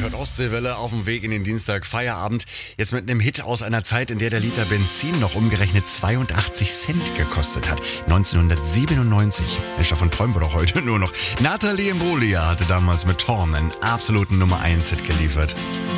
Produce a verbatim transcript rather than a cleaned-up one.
hört Ostseewelle auf dem Weg in den Dienstag Feierabend. Jetzt mit einem Hit aus einer Zeit, in der der Liter Benzin noch umgerechnet zweiundachtzig Cent gekostet hat. neunzehnhundertsiebenundneunzig. Mensch, davon träumen wir doch heute nur noch. Nathalie Imbruglia hatte damals mit Torn einen absoluten Nummer eins Hit geliefert.